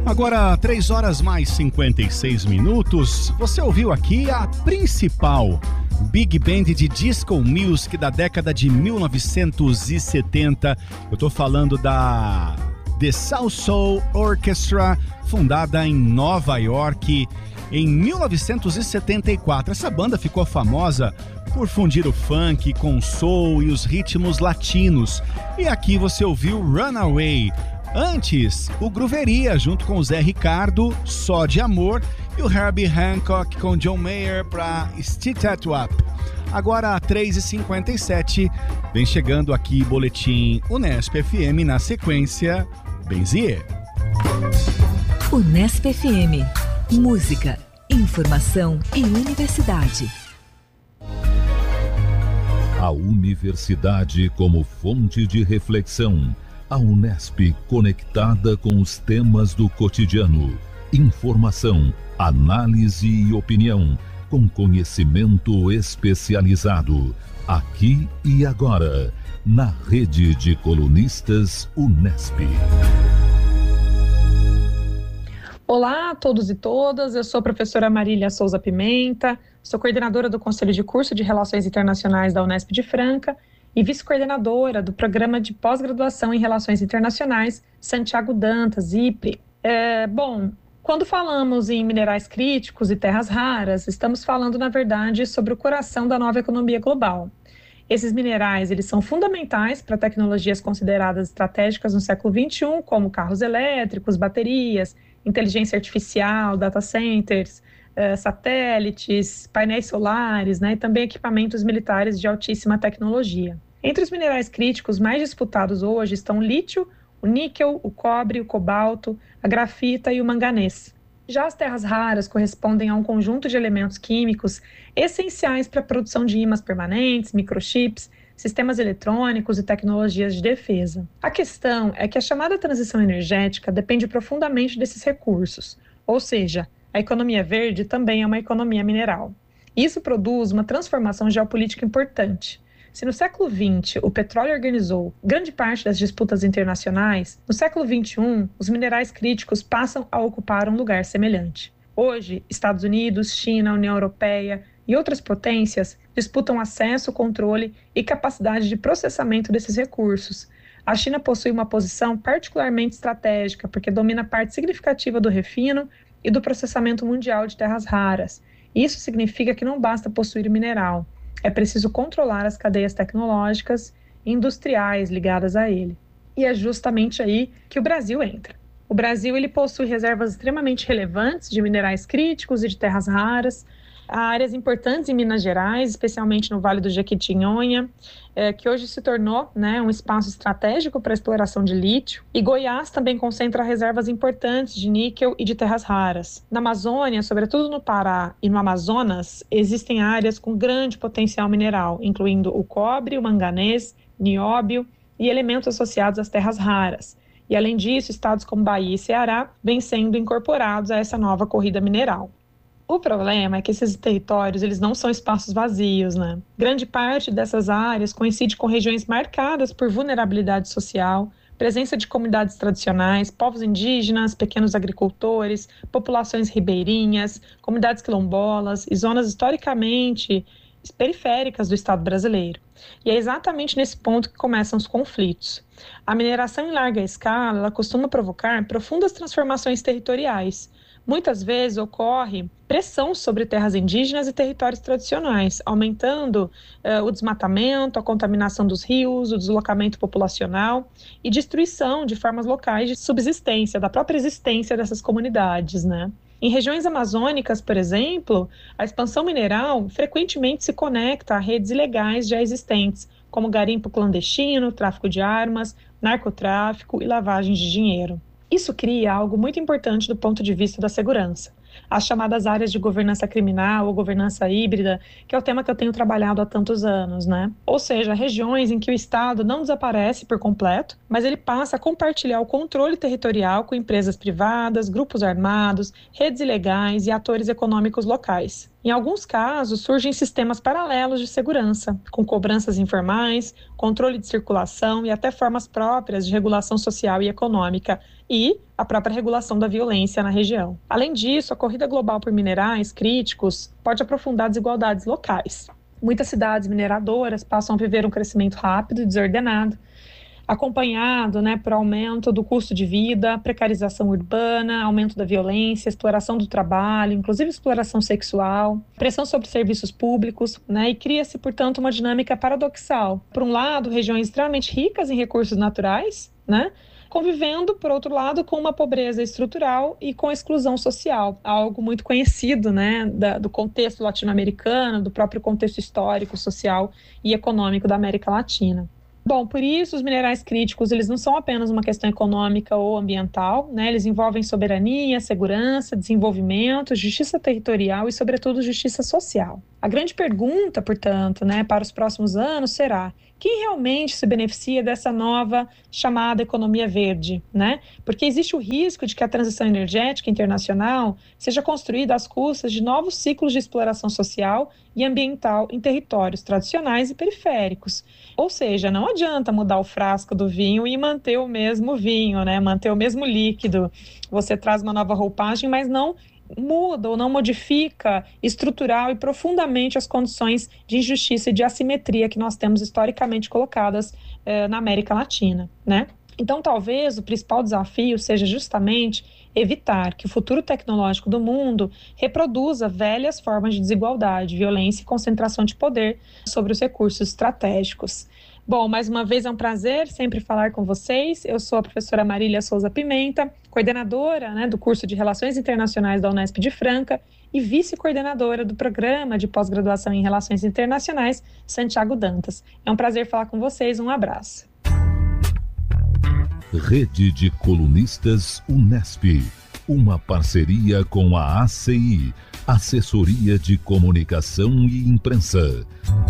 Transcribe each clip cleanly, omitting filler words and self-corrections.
Agora, 3 horas mais 56 minutos, você ouviu aqui a principal Big Band de Disco Music da década de 1970. Eu tô falando da The South Soul Orchestra, fundada em Nova York em 1974. Essa banda ficou famosa por fundir o funk com o soul e os ritmos latinos. E aqui você ouviu Runaway. Antes, o Grooveria, junto com o Zé Ricardo, Só de Amor, e o Herbie Hancock com John Mayer para Stitch That Up. Agora, 3h57, vem chegando aqui Boletim Unesp FM, na sequência, Benzier. Unesp FM, música, informação e universidade. A universidade como fonte de reflexão. A Unesp conectada com os temas do cotidiano. Informação, análise e opinião, com conhecimento especializado. Aqui e agora, na rede de colunistas Unesp. Olá a todos e todas, eu sou a professora Marília Souza Pimenta, sou coordenadora do Conselho de Curso de Relações Internacionais da Unesp de Franca e vice-coordenadora do Programa de Pós-Graduação em Relações Internacionais Santiago Dantas, IPRE. Quando falamos em minerais críticos e terras raras, estamos falando, na verdade, sobre o coração da nova economia global. Esses minerais, eles são fundamentais para tecnologias consideradas estratégicas no século XXI, como carros elétricos, baterias, inteligência artificial, data centers, satélites, painéis solares, e também equipamentos militares de altíssima tecnologia. Entre os minerais críticos mais disputados hoje estão o lítio, o níquel, o cobre, o cobalto, a grafita e o manganês. Já as terras raras correspondem a um conjunto de elementos químicos essenciais para a produção de ímãs permanentes, microchips, sistemas eletrônicos e tecnologias de defesa. A questão é que a chamada transição energética depende profundamente desses recursos, ou seja, a economia verde também é uma economia mineral. Isso produz uma transformação geopolítica importante. Se no século XX o petróleo organizou grande parte das disputas internacionais, no século XXI os minerais críticos passam a ocupar um lugar semelhante. Hoje, Estados Unidos, China, União Europeia e outras potências disputam acesso, controle e capacidade de processamento desses recursos. A China possui uma posição particularmente estratégica porque domina parte significativa do refino e do processamento mundial de terras raras. Isso significa que não basta possuir mineral. É preciso controlar as cadeias tecnológicas e industriais ligadas a ele. E é justamente aí que o Brasil entra. O Brasil ele possui reservas extremamente relevantes de minerais críticos e de terras raras. Há áreas importantes em Minas Gerais, especialmente no Vale do Jequitinhonha, que hoje se tornou um espaço estratégico para a exploração de lítio. E Goiás também concentra reservas importantes de níquel e de terras raras. Na Amazônia, sobretudo no Pará e no Amazonas, existem áreas com grande potencial mineral, incluindo o cobre, o manganês, nióbio e elementos associados às terras raras. E, além disso, estados como Bahia e Ceará vêm sendo incorporados a essa nova corrida mineral. O problema é que esses territórios eles não são espaços vazios, Grande parte dessas áreas coincide com regiões marcadas por vulnerabilidade social, presença de comunidades tradicionais, povos indígenas, pequenos agricultores, populações ribeirinhas, comunidades quilombolas e zonas historicamente periféricas do Estado brasileiro. E é exatamente nesse ponto que começam os conflitos. A mineração em larga escala ela costuma provocar profundas transformações territoriais. Muitas vezes ocorre pressão sobre terras indígenas e territórios tradicionais, aumentando o desmatamento, a contaminação dos rios, o deslocamento populacional e destruição de formas locais de subsistência, da própria existência dessas comunidades, Em regiões amazônicas, por exemplo, a expansão mineral frequentemente se conecta a redes ilegais já existentes, como garimpo clandestino, tráfico de armas, narcotráfico e lavagem de dinheiro. Isso cria algo muito importante do ponto de vista da segurança. As chamadas áreas de governança criminal ou governança híbrida, que é o tema que eu tenho trabalhado há tantos anos, Ou seja, regiões em que o Estado não desaparece por completo, mas ele passa a compartilhar o controle territorial com empresas privadas, grupos armados, redes ilegais e atores econômicos locais. Em alguns casos, surgem sistemas paralelos de segurança, com cobranças informais, controle de circulação e até formas próprias de regulação social e econômica. E, a própria regulação da violência na região. Além disso, a corrida global por minerais críticos pode aprofundar desigualdades locais. Muitas cidades mineradoras passam a viver um crescimento rápido e desordenado, acompanhado por aumento do custo de vida, precarização urbana, aumento da violência, exploração do trabalho, inclusive exploração sexual, pressão sobre serviços públicos, e cria-se, portanto, uma dinâmica paradoxal. Por um lado, regiões extremamente ricas em recursos naturais, convivendo, por outro lado, com uma pobreza estrutural e com exclusão social, algo muito conhecido do contexto latino-americano, do próprio contexto histórico, social e econômico da América Latina. Bom, por isso os minerais críticos, eles não são apenas uma questão econômica ou ambiental, eles envolvem soberania, segurança, desenvolvimento, justiça territorial e, sobretudo, justiça social. A grande pergunta, portanto, para os próximos anos será: quem realmente se beneficia dessa nova chamada economia verde, Porque existe o risco de que a transição energética internacional seja construída às custas de novos ciclos de exploração social e ambiental em territórios tradicionais e periféricos. Ou seja, não adianta mudar o frasco do vinho e manter o mesmo vinho, manter o mesmo líquido. Você traz uma nova roupagem, mas não muda ou não modifica estrutural e profundamente as condições de injustiça e de assimetria que nós temos historicamente colocadas na América Latina, Então, talvez o principal desafio seja justamente evitar que o futuro tecnológico do mundo reproduza velhas formas de desigualdade, violência e concentração de poder sobre os recursos estratégicos. Bom, mais uma vez é um prazer sempre falar com vocês. Eu sou a professora Marília Souza Pimenta, coordenadora do curso de Relações Internacionais da Unesp de Franca e vice-coordenadora do programa de pós-graduação em Relações Internacionais Santiago Dantas. É um prazer falar com vocês, um abraço. Rede de Colunistas Unesp, uma parceria com a ACI, Assessoria de Comunicação e Imprensa.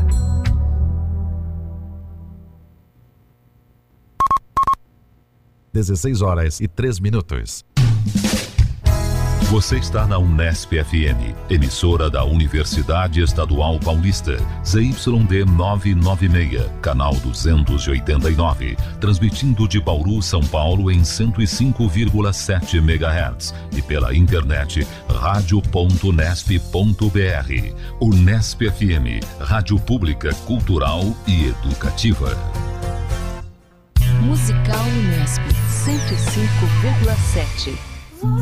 Às 16h03. Você está na Unesp FM, emissora da Universidade Estadual Paulista, ZYD 996, canal 289, transmitindo de Bauru, São Paulo em 105,7 MHz e pela internet radio.unesp.br. Unesp FM, rádio pública, cultural e educativa. Musical Unesp 105,7.